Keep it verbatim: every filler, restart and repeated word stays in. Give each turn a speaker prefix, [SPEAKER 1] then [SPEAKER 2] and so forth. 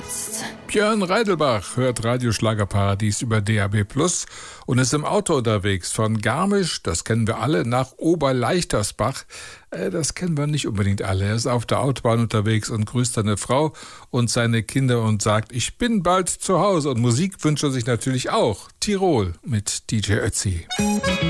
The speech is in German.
[SPEAKER 1] jetzt?
[SPEAKER 2] Björn Reidelbach hört Radio Schlagerparadies über D A B plus und ist im Auto unterwegs von Garmisch, das kennen wir alle, nach Oberleichtersbach. Äh, das kennen wir nicht unbedingt alle. Er ist auf der Autobahn unterwegs und grüßt seine Frau und seine Kinder und sagt, ich bin bald zu Hause. Und Musik wünscht er sich natürlich auch. Tirol mit D J Ötzi.